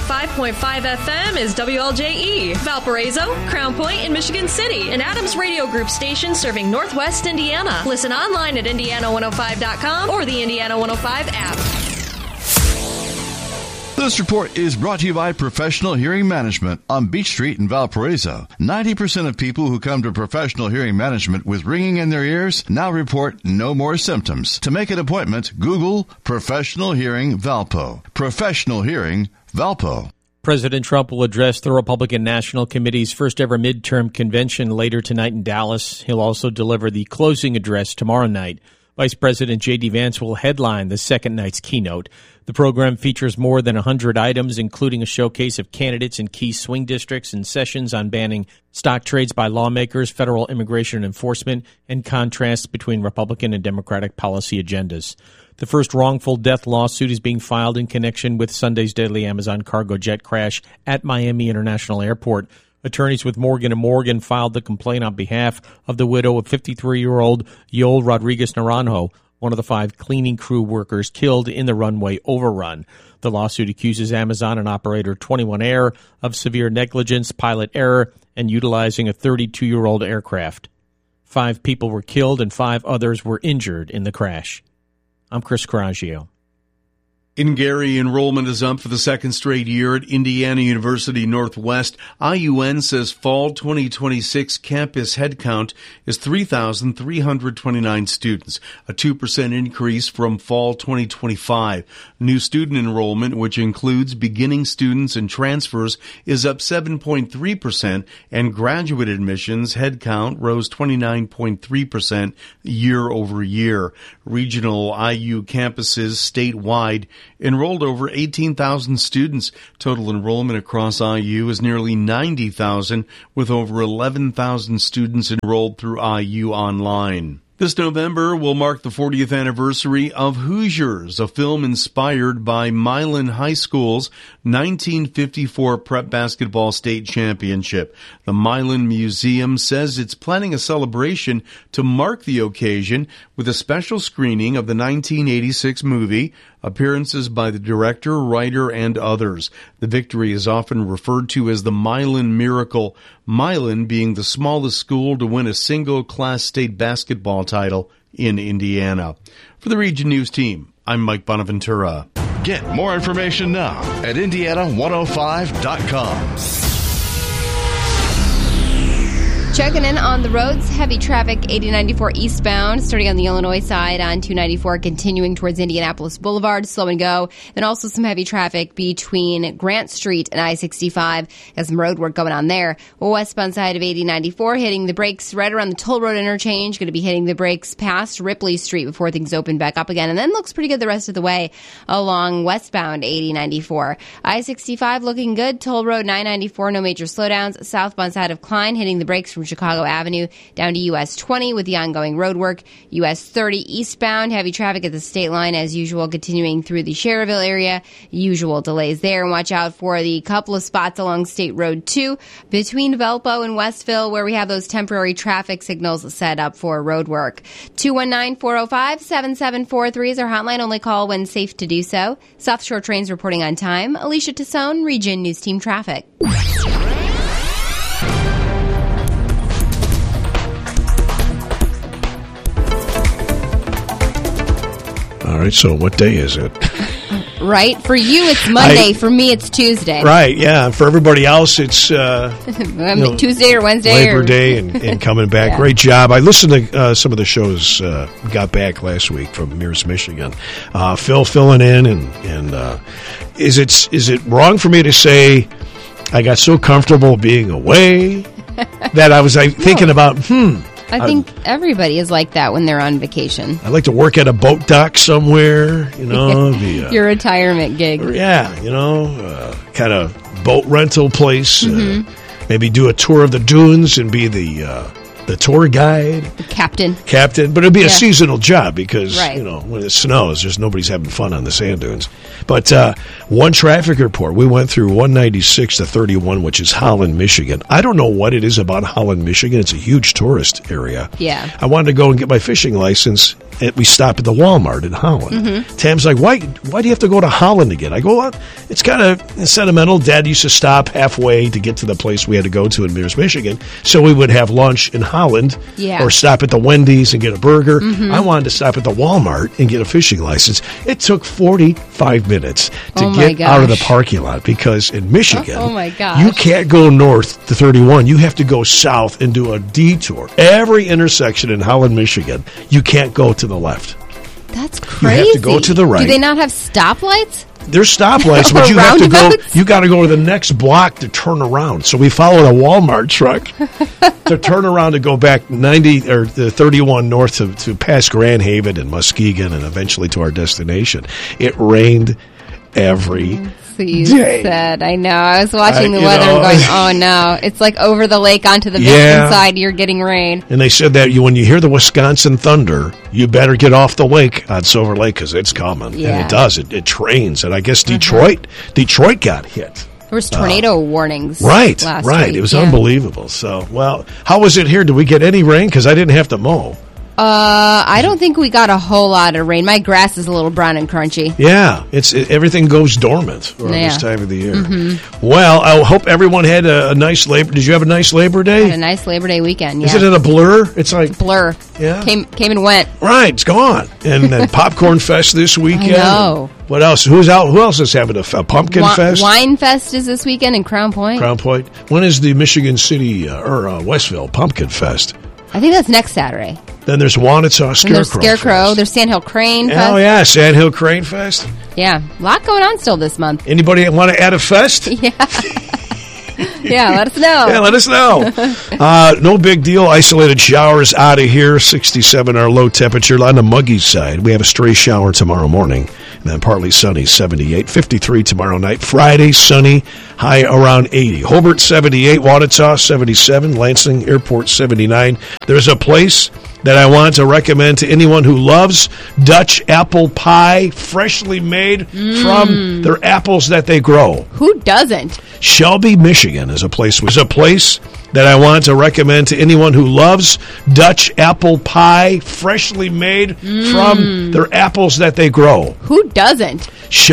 105.5 FM is WLJE, Valparaiso, Crown Point, and Michigan City, an Adams Radio Group station serving Northwest Indiana. Listen online at Indiana105.com or the Indiana 105 app. This report is brought to you by Professional Hearing Management on Beach Street in Valparaiso. 90% of people who come to Professional Hearing Management with ringing in their ears now report no more symptoms. To make an appointment, Google Professional Hearing Valpo. Professional Hearing Valpo. President Trump will address the Republican National Committee's first ever midterm convention later tonight in Dallas. He'll also deliver the closing address tomorrow night. Vice President J.D. Vance will headline the second night's keynote. The program features more than 100 items, including a showcase of candidates in key swing districts and sessions on banning stock trades by lawmakers, federal immigration enforcement, and contrasts between Republican and Democratic policy agendas. The first wrongful death lawsuit is being filed in connection with Sunday's deadly Amazon cargo jet crash at Miami International Airport. Attorneys with Morgan & Morgan filed the complaint on behalf of the widow of 53-year-old Yoel Rodriguez Naranjo, one of the 5 cleaning crew workers killed in the runway overrun. The lawsuit accuses Amazon and operator 21 Air of severe negligence, pilot error, and utilizing a 32-year-old aircraft. 5 people were killed and 5 others were injured in the crash. I'm Chris Coraggio. In Gary, enrollment is up for the second straight year at Indiana University Northwest. IUN says fall 2026 campus headcount is 3,329 students, a 2% increase from fall 2025. New student enrollment, which includes beginning students and transfers, is up 7.3%, and graduate admissions headcount rose 29.3% year over year. Regional IU campuses statewide enrolled over 18,000 students. Total enrollment across IU is nearly 90,000, with over 11,000 students enrolled through IU Online. This November will mark the 40th anniversary of Hoosiers, a film inspired by Milan High School's 1954 prep basketball state championship. The Milan Museum says it's planning a celebration to mark the occasion with a special screening of the 1986 movie, appearances by the director, writer, and others. The victory is often referred to as the Milan Miracle, Milan being the smallest school to win a single Class state basketball title in Indiana. For the Region News team, I'm Mike Bonaventura. Get more information now at Indiana105.com. Checking in on the roads, heavy traffic 8094 eastbound, starting on the Illinois side on 294, continuing towards Indianapolis Boulevard, slow and go. Then also some heavy traffic between Grant Street and I-65. Got some road work going on there. Westbound side of 8094, hitting the brakes right around the toll road interchange. Going to be hitting the brakes past Ripley Street before things open back up again. And then looks pretty good the rest of the way along westbound 8094. I-65 looking good. Toll road 994, no major slowdowns. Southbound side of Klein, hitting the brakes from Chicago Avenue down to US 20 with the ongoing road work. US 30 eastbound, heavy traffic at the state line as usual, continuing through the Cherville area. Usual delays there. And watch out for the couple of spots along State Road 2 between Valpo and Westville where we have those temporary traffic signals set up for road work. 219-405-7743 is our hotline. Only call when safe to do so. South Shore Trains reporting on time. Alicia Tassone, Region News Team Traffic. All right, so what day is it? Right? For you, it's Monday. For me, it's Tuesday. Right, yeah. For everybody else, it's Tuesday or Wednesday. Labor Day and coming back. Yeah. Great job. I listened to some of the shows, got back last week from Mears, Michigan. Phil filling in, and is it wrong for me to say I got so comfortable being away that I was thinking about, I think everybody is like that when they're on vacation. I'd like to work at a boat dock somewhere, your retirement gig. Yeah, kind of boat rental place. Maybe do a tour of the dunes and be the the tour guide, the captain. But it'd be a seasonal job because, right. When it snows, just nobody's having fun on the sand dunes. But one traffic report, we went through 196 to 31, which is Holland, Michigan. I don't know what it is about Holland, Michigan. It's a huge tourist area. Yeah. I wanted to go and get my fishing license, and we stopped at the Walmart in Holland. Mm-hmm. Tam's like, why do you have to go to Holland again? I go, well, it's kind of sentimental. Dad used to stop halfway to get to the place we had to go to in Mears, Michigan, so we would have lunch in Holland or stop at the Wendy's and get a burger. Mm-hmm. I wanted to stop at the Walmart and get a fishing license. It took 45 minutes to get out of the parking lot because in Michigan, you can't go north to 31. You have to go south and do a detour. Every intersection in Holland, Michigan, you can't go to the left. That's crazy. You have to go to the right. Do they not have stoplights? There's stoplights, but you have to go. You got to go to the next block to turn around. So we followed a Walmart truck to turn around to go back 90 or 31 north to past Grand Haven and Muskegon, and eventually to our destination. It rained every day. Said, I know. I was watching the weather and going, oh no, it's like over the lake onto the Michigan side. You're getting rain. And they said that when you hear the Wisconsin thunder, you better get off the lake on Silver Lake because it's coming. Yeah. And it does. It trains. And I guess Detroit got hit. There was tornado warnings. Right. Last week. It was unbelievable. So, well, how was it here? Did we get any rain? Because I didn't have to mow. I don't think we got a whole lot of rain. My grass is a little brown and crunchy. Yeah, everything goes dormant around this time of the year. Mm-hmm. Well, I hope everyone had a nice Labor. Did you have a nice Labor Day? I had a nice Labor Day weekend. Yeah. Is it a blur? It's like blur. Yeah, came and went. Right, it's gone. And then Popcorn Fest this weekend. I know. What else? Who's out? Who else is having a Pumpkin Fest? Wine Fest is this weekend in Crown Point. When is the Michigan City or Westville Pumpkin Fest? I think that's next Saturday. Then there's Wanatah Scarecrow. There's Sandhill Crane Fest. Oh, yeah, Sandhill Crane Fest. Yeah, a lot going on still this month. Anybody want to add a fest? Yeah. Yeah, let us know. Yeah, let us know. No big deal. Isolated showers out of here. 67 our low temperature. On the muggy side, we have a stray shower tomorrow morning. And then partly sunny, 78. 53 tomorrow night. Friday, sunny, high around 80. Hobart, 78. Wanatah, 77. Lansing Airport, 79. There's a place that I want to recommend to anyone who loves Dutch apple pie, freshly made from their apples that they grow. Who doesn't? Shelby, Michigan is a place that I want to recommend to anyone who loves Dutch apple pie, freshly made from their apples that they grow. Who doesn't?